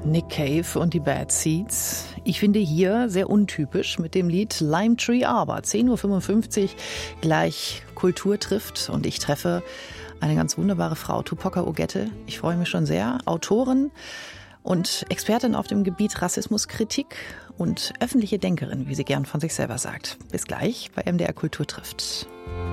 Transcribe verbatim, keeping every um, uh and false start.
Nick Cave und die Bad Seeds. Ich finde hier sehr untypisch mit dem Lied Lime Tree Arbor. zehn Uhr fünfundfünfzig, gleich Kultur trifft und ich treffe eine ganz wunderbare Frau, Tupoka Ogette. Ich freue mich schon sehr. Autorin und Expertin auf dem Gebiet Rassismuskritik und öffentliche Denkerin, wie sie gern von sich selber sagt. Bis gleich bei M D R Kultur trifft.